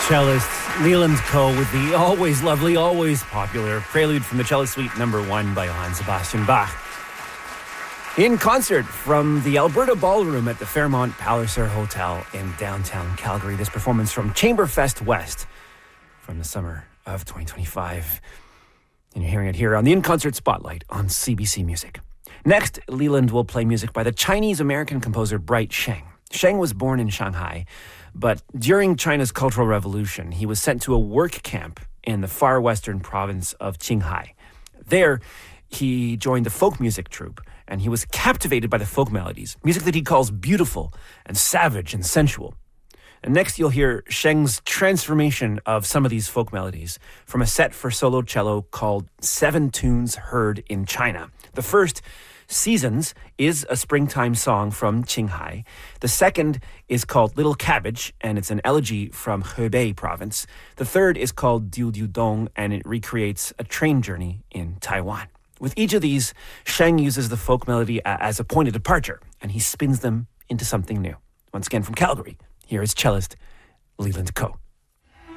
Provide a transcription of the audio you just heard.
cellist Leland Coe with the always lovely, always popular Prelude from the Cello Suite No. 1 by Johann Sebastian Bach. In concert from the Alberta Ballroom at the Fairmont Palliser Hotel in downtown Calgary. This performance from Chamberfest West from the summer of 2025. And you're hearing it here on the In-Concert Spotlight on CBC Music. Next, Leland will play music by the Chinese-American composer Bright Sheng. Sheng was born in Shanghai, but during China's Cultural Revolution, he was sent to a work camp in the far western province of Qinghai. There, he joined the folk music troupe, and he was captivated by the folk melodies, music that he calls beautiful and savage and sensual. And next, you'll hear Sheng's transformation of some of these folk melodies from a set for solo cello called Seven Tunes Heard in China. The first, Seasons, is a springtime song from Qinghai. The second is called Little Cabbage, and it's an elegy from Hebei province. The third is called Diu Diu Dong, and it recreates a train journey in Taiwan. With each of these, Sheng uses the folk melody as a point of departure, and he spins them into something new. Once again from Calgary, here is cellist Leland Coe.